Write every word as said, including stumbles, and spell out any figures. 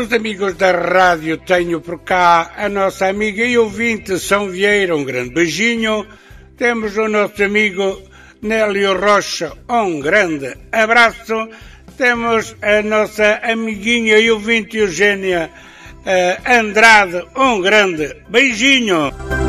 Meus amigos da rádio, tenho por cá a nossa amiga e ouvinte São Vieira, um grande beijinho. Temos o nosso amigo Nélio Rocha, um grande abraço. Temos a nossa amiguinha e ouvinte Eugénia uh, Andrade, um grande beijinho.